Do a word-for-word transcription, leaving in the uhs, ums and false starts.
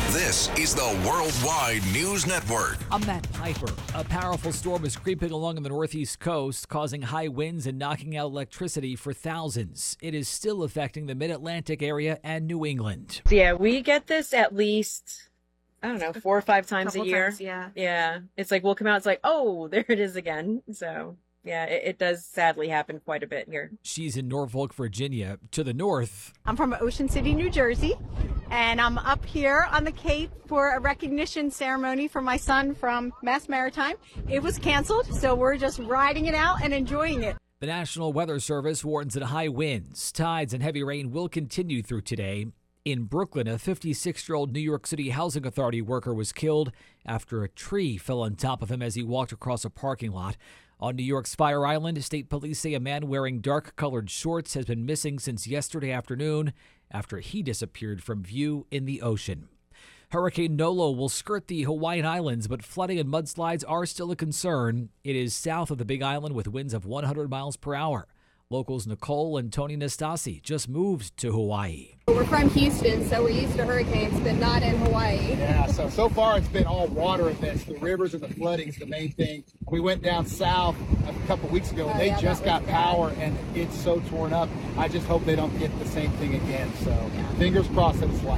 This is the Worldwide News Network. I'm Matt Piper. A powerful storm is creeping along on the northeast coast, causing high winds and knocking out electricity for thousands. It is still affecting the mid-Atlantic area and New England. Yeah, we get this at least, I don't know, four or five times a year. Times, yeah. Yeah. It's like we'll come out, it's like, oh, there it is again. So, yeah, it, it does sadly happen quite a bit here. She's in Norfolk, Virginia. To the north, I'm from Ocean City, New Jersey, and I'm up here on the Cape for a recognition ceremony for my son from Mass Maritime. It was canceled, so we're just riding it out and enjoying it. the National Weather Service warns that high winds, tides, and heavy rain will continue through today. In Brooklyn, a fifty-six-year-old New York City Housing Authority worker was killed after a tree fell on top of him as he walked across a parking lot. On New York's Fire Island, state police say a man wearing dark-colored shorts has been missing since yesterday afternoon after he disappeared from view in the ocean. Hurricane Nolo will skirt the Hawaiian Islands, but flooding and mudslides are still a concern. It is south of the Big Island with winds of one hundred miles per hour. Locals Nicole and Tony Nastasi just moved to Hawaii. We're from Houston, so we're used to hurricanes, but not in Hawaii. Yeah, so so far it's been all water events. The rivers and the flooding is the main thing. We went down south a couple weeks ago, and Oh, they yeah, just that got was power, bad. and it's so torn up. I just hope they don't get the same thing again. So fingers crossed that it's like